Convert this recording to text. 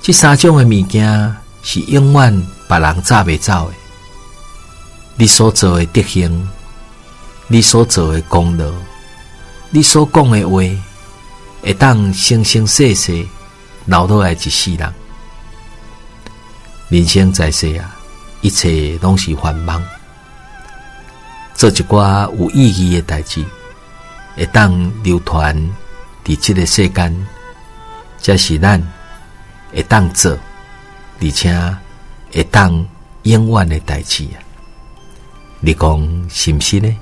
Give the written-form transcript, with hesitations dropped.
这三种的物件是永远别人找袂走的。你所做的德行，你所做的功劳，你所讲的话，会当生生世世留落来一世人。人生在世啊，一切拢是繁忙，做一寡有意义的代志，会当流传伫这个世间，才是咱会当做，而且会当永远的代志啊！你讲是毋是呢？